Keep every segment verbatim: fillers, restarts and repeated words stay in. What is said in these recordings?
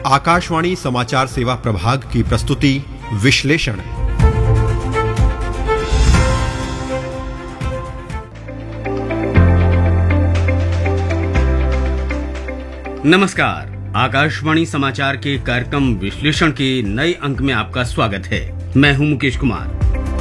आकाशवाणी समाचार सेवा प्रभाग की प्रस्तुति विश्लेषण। नमस्कार, आकाशवाणी समाचार के कार्यक्रम विश्लेषण के नए अंक में आपका स्वागत है। मैं हूं मुकेश कुमार।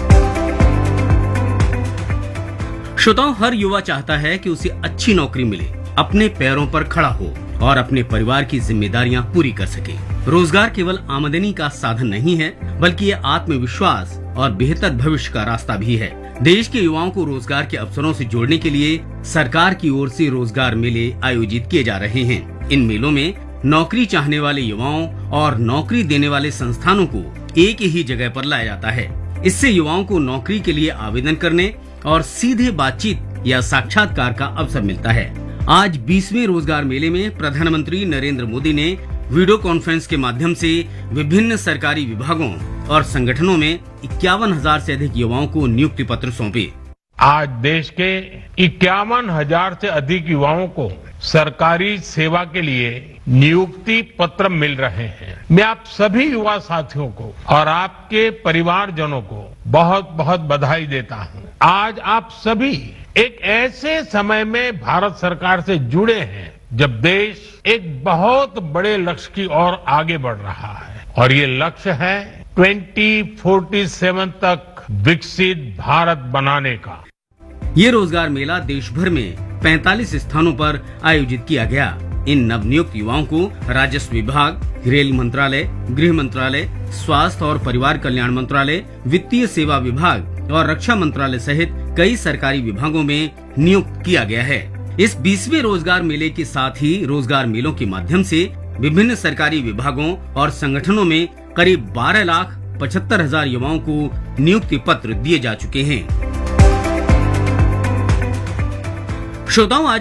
श्रोताओं, हर युवा चाहता है कि उसे अच्छी नौकरी मिले, अपने पैरों पर खड़ा हो और अपने परिवार की जिम्मेदारियां पूरी कर सके। रोजगार केवल आमदनी का साधन नहीं है, बल्कि ये आत्मविश्वास और बेहतर भविष्य का रास्ता भी है। देश के युवाओं को रोजगार के अवसरों से जोड़ने के लिए सरकार की ओर से रोजगार मेले आयोजित किए जा रहे हैं। इन मेलों में नौकरी चाहने वाले युवाओं और नौकरी देने वाले संस्थानों को एक ही जगह पर लाया जाता है। इससे युवाओं को नौकरी के लिए आवेदन करने और सीधे बातचीत या साक्षात्कार का अवसर मिलता है। आज बीसवें रोजगार मेले में प्रधानमंत्री नरेंद्र मोदी ने वीडियो कॉन्फ्रेंस के माध्यम से विभिन्न सरकारी विभागों और संगठनों में इक्यावन हजार से अधिक युवाओं को नियुक्ति पत्र सौंपे। आज देश के इक्यावन हजार से अधिक युवाओं को सरकारी सेवा के लिए नियुक्ति पत्र मिल रहे हैं। मैं आप सभी युवा साथियों को और आपके परिवारजनों को बहुत बहुत बधाई देता हूं। आज आप सभी एक ऐसे समय में भारत सरकार से जुड़े हैं जब देश एक बहुत बड़े लक्ष्य की ओर आगे बढ़ रहा है, और ये लक्ष्य है ट्वेंटी फोर्टी सेवन तक विकसित भारत बनाने का। ये रोजगार मेला देश भर में पैंतालीस स्थानों पर आयोजित किया गया। इन नवनियुक्त युवाओं को राजस्व विभाग, रेल मंत्रालय, गृह मंत्रालय, स्वास्थ्य और परिवार कल्याण मंत्रालय, वित्तीय सेवा विभाग और रक्षा मंत्रालय सहित कई सरकारी विभागों में नियुक्त किया गया है। इस बीसवें रोजगार मेले के साथ ही रोजगार मेलों के माध्यम से विभिन्न सरकारी विभागों और संगठनों में करीब बारह लाख पचहत्तर हजार युवाओं को नियुक्ति पत्र दिए जा चुके हैं। श्रोताओं,